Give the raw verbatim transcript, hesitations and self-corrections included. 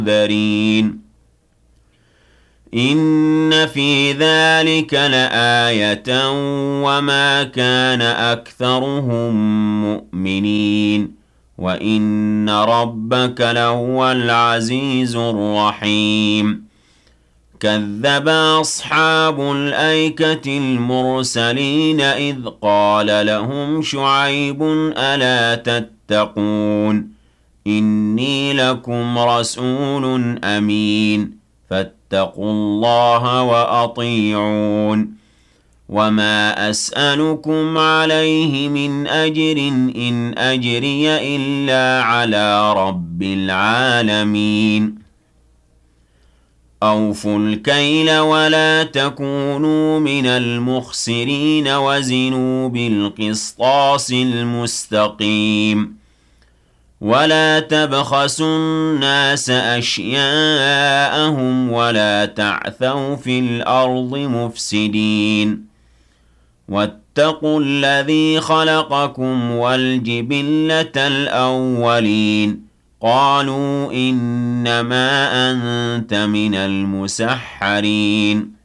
مُنذَرِينَ إِنَّ فِي ذَلِكَ لَآيَةً وَمَا كَانَ أَكْثَرُهُم مُّؤْمِنِينَ وَإِنَّ رَبَّكَ لَهُوَ الْعَزِيزُ الرَّحِيمُ كَذَّبَ أَصْحَابُ الْأَيْكَةِ الْمُرْسَلِينَ إِذْ قَالَ لَهُمْ شُعَيْبٌ أَلَا تَتَّقُونَ إِنِّي لَكُمْ رَسُولٌ أَمِينٌ فَاتَّقُوا اللَّهَ وَأَطِيعُونِ وَمَا أَسْأَلُكُمْ عَلَيْهِ مِنْ أَجْرٍ إِنْ أَجْرِيَ إِلَّا عَلَى رَبِّ الْعَالَمِينَ أَوْفُوا الْكَيْلَ وَلَا تَكُونُوا مِنَ الْمُخْسِرِينَ وَزِنُوا بِالْقِسْطَاسِ الْمُسْتَقِيمِ وَلَا تَبْخَسُوا النَّاسَ أَشْيَاءَهُمْ وَلَا تَعْثَوْا فِي الْأَرْضِ مُفْسِدِينَ وَاتَّقُوا الَّذِي خَلَقَكُمْ وَالْجِبِلَّةَ الْأَوَّلِينَ قَالُوا إِنَّمَا أَنتَ مِنَ الْمُسَحَّرِينَ